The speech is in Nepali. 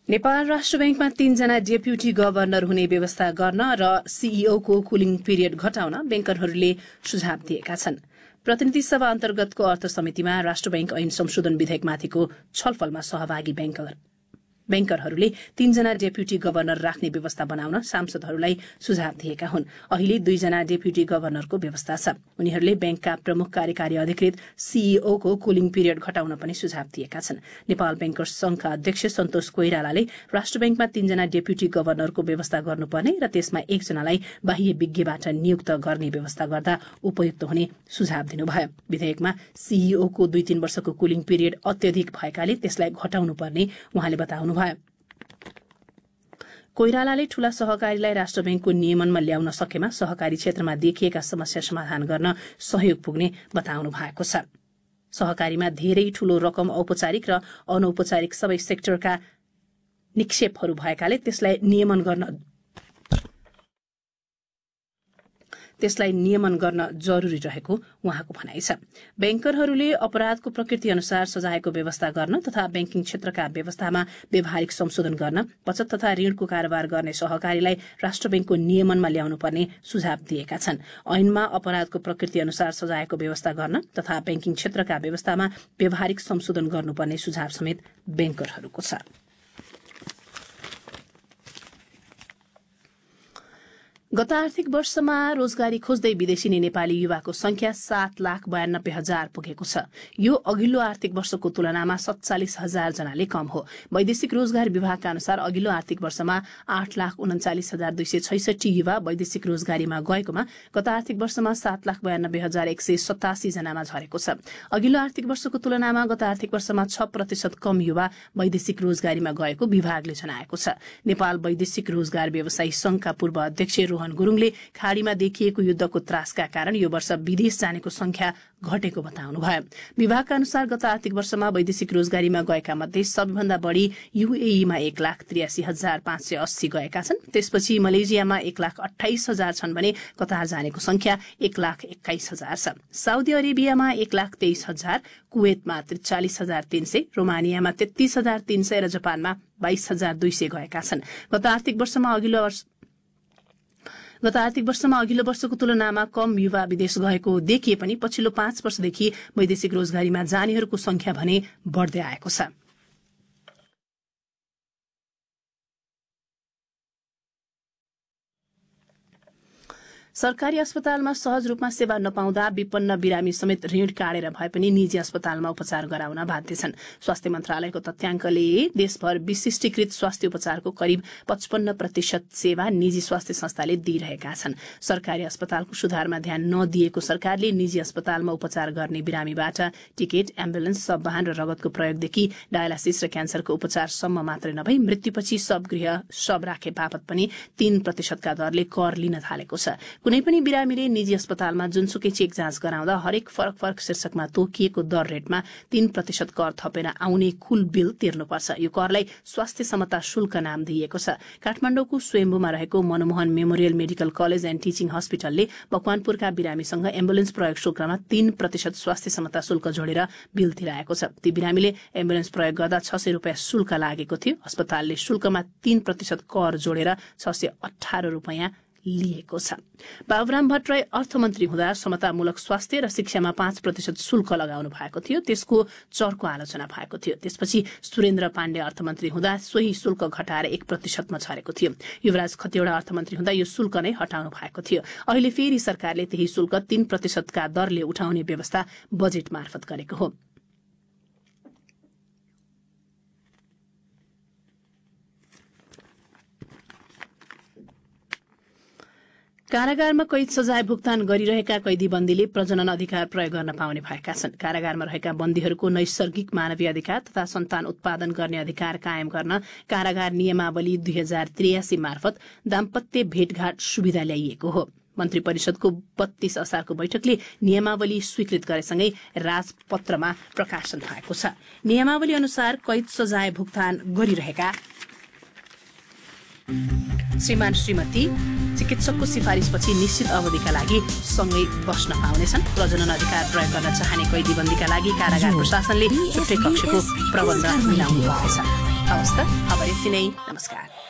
नेपाल राष्ट्र बैंकमा 3 जना डेप्युटी गभर्नर हुने व्यवस्था गर्न र सीईओ को कुलिङ पिरियड घटाउन बैंकरहरूले सुझाव दिएका छन्। प्रतिनिधि सभा अन्तर्गतको अर्थ समितिमा राष्ट्र बैंक ऐन संशोधन विधेयकमाथिको छलफलमा सहभागी बैंकरहरूले 3 जना डेप्युटी गभर्नर राख्ने व्यवस्था बनाउन सांसदहरूलाई सुझाव दिएका हुन्। अहिले 2 जना डेप्युटी गभर्नरको व्यवस्था छ। उनीहरूले बैंकका प्रमुख कार्यकारी अधिकृत सीईओ को कुलिङ पिरियड घटाउन पनि सुझाव दिएका छन्। नेपाल बैंकर्स संघका अध्यक्ष सन्तोष कोइरालाले राष्ट्र बैंकमा 3 जना डेप्युटी गभर्नरको व्यवस्था गर्नुपर्ने र त्यसमा 1 जनालाई बाह्य विज्ञबाट नियुक्त गर्ने व्यवस्था गर्दा उपयुक्त हुने सुझाव दिनुभयो। विधेयकमा सीईओ को 2-3 वर्षको कुलिङ पिरियड अत्यधिक भएकाले त्यसलाई घटाउनुपर्ने उहाँले बताउनुभयो। कोइरालाले ठूला सहकारीलाई राष्ट्र बैंकको नियमनमा ल्याउन सकेमा सहकारी क्षेत्रमा देखिएका समस्या समाधान गर्न सहयोग पुग्ने बताउनु भएको छ। सहकारीमा धेरै ठूलो रकम औपचारिक र अनौपचारिक सबै सेक्टरका निक्षेपहरू भएकाले त्यसलाई नियमन गर्न जरुरी रहेको उहाँको भनाइ छ। बैंकरहरूले अपराधको प्रकृति अनुसार सजायको व्यवस्था गर्न तथा बैंकिङ क्षेत्रका व्यवस्थामा व्यावहारिक संशोधन गर्न बचत तथा ऋणको कारोबार गर्ने सहकारीलाई राष्ट्र बैंकको नियमनमा ल्याउनुपर्ने सुझाव दिएका छन्। ऐनमा अपराधको प्रकृति अनुसार सजायको व्यवस्था गर्न तथा बैंकिङ क्षेत्रका व्यवस्थामा व्यावहारिक संशोधन गर्नुपर्ने सुझाव समेत बैंकरहरूको छ। गत आर्थिक वर्षमा रोजगारी खोज्दै विदेशिने नेपाली युवाको संख्या 7,92,000 पुगेको छ। यो अघिल्लो आर्थिक वर्षको तुलनामा 47,000 जनाले कम हो। वैदेशिक रोजगार विभागका अनुसार अघिल्लो आर्थिक वर्षमा 8,39,266 युवा वैदेशिक रोजगारीमा गएकोमा गत आर्थिक वर्षमा 7,92,187 जनामा झरेको छ। अघिल्लो आर्थिक वर्षको तुलनामा गत आर्थिक वर्षमा 6% कम युवा वैदेशिक रोजगारीमा गएको विभागले जनाएको छ। नेपाल वैदेशिक रोजगार व्यवसायी संघका पूर्व अध्यक्ष रोहन गुरुङले खाडीमा देखिएको युद्धको त्रासका कारण यो वर्ष विदेश जानेको संख्या घटेको बताउनुभयो। विभागका अनुसार गत आर्थिक वर्षमा वैदेशिक रोजगारीमा गएका मध्ये सबैभन्दा बढ़ी यूएईमा 1,83,580 गएका छन्। त्यसपछि मलेसियामा 1,28,000 छन् भने कतार जानेको संख्या 1,21,000 छ। साउदी अरेबियामा 1,23,000, कुवेतमा 43,300, रोमानियामा 33,300 र जापानमा 22,200 गएका छन्। गत आर्थिक वर्षमा अघिल्लो वर्षको तुलनामा कम युवा विदेश गएको देखिए पनि पछिल्लो 5 वर्षदेखि वैदेशिक रोजगारीमा जानेहरूको संख्या भने बढ्दै आएको छ। सरकारी अस्पतालमा सहज रूपमा सेवा नपाउँदा विपन्न बिरामी समेत ऋण काटेर भए पनि निजी अस्पतालमा उपचार गराउन बाध्य छन्। स्वास्थ्य मन्त्रालयको तथ्याङ्कले देशभर विशिष्टीकृत स्वास्थ्य उपचारको करिब 55% सेवा निजी स्वास्थ्य संस्थाले दिइरहेका छन्। सरकारी अस्पतालको सुधारमा ध्यान नदिएको सरकारले निजी अस्पतालमा उपचार गर्ने बिरामीबाट टिकट, एम्बुलेन्स, शववाहन र रगतको प्रयोगदेखि डायलासिस र क्यान्सरको उपचारसम्म मात्रै नभई मृत्युपछि शव राखे बापत पनि 3% का दरले कर लिन थालेको छ। कुनै पनि बिरामीले निजी अस्पतालमा जुनसुकै चेक जाँच गराउँदा हरेक फरक शीर्षकमा तोकिएको दर रेटमा 3% कर थपेर आउने कुल बिल तिर्नुपर्छ। यो करलाई स्वास्थ्य समता शुल्क नाम दिइएको छ। काठमाडौँको स्वयम्भूमा रहेको Manmohan memorial medical college and teaching हस्पिटलले मकवानपुरका बिरामीसँग ambulance प्रयोग शुल्कमा 3% स्वास्थ्य समता शुल्क जोडेर बिल तिराएको छ। ती बिरामीले एम्बुलेन्स प्रयोग गर्दा 600 रुपियाँ शुल्क लागेको थियो। अस्पतालले शुल्कमा 3% कर जोडेर 618 रुपियाँ लिएको छ। बाबुराम भट्टराई अर्थमन्त्री हुँदा समतामूलक स्वास्थ्य र शिक्षामा 5% शुल्क लगाउनु भएको थियो। त्यसको चर्को आलोचना भएको थियो। त्यसपछि सुरेन्द्र पाण्डे अर्थमन्त्री हुँदा सोही शुल्क घटाएर 1% मा झरेको थियो। युवराज खतिवडा अर्थमन्त्री हुँदा यो शुल्क नै हटाउनु भएको थियो। अहिले फेरि सरकारले त्यही शुल्क 3% का दरले उठाउने व्यवस्था बजेट मार्फत गरेको हो। कारागारमा कैद सजाय भुक्तान गरिरहेका कैदीबन्दीले प्रजनन अधिकार प्रयोग गर्न पाउने भएका छन्। कारागारमा रहेका बन्दीहरूको नैसर्गिक मानवीय अधिकार तथा सन्तान उत्पादन गर्ने अधिकार कायम गर्न कारागार नियमावली 2083 मार्फत दाम्पत्य भेटघाट सुविधा ल्याइएको हो। मन्त्री परिषदको 32 असारको बैठकले नियमावली स्वीकृत गरेसँगै राजपत्रमा प्रकाशन भएको छ। नियमावली अनुसार कैद सजाय भुक्तान गरिरहेका श्रीमान श्रीमती चिकित्सकको सिफारिसपछि निश्चित अवधिका लागि सँगै बस्न पाउनेछन्। प्रजनन अधिकार प्रयोग गर्न चाहने कैदीबन्दीका लागि कारागार प्रशासनले छुट्टै कक्षको प्रबन्ध मिलाउनु पर्नेछ। हवस् त, खबर यति नै। नमस्कार।